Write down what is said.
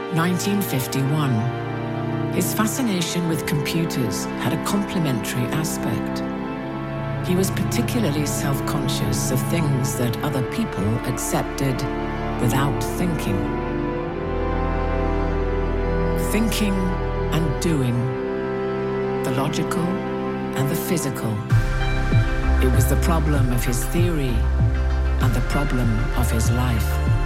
1951. His fascination with computers had a complementary aspect. He was particularly self-conscious of things that other people accepted without thinking. Thinking and doing, the logical and the physical. It was the problem of his theory and the problem of his life.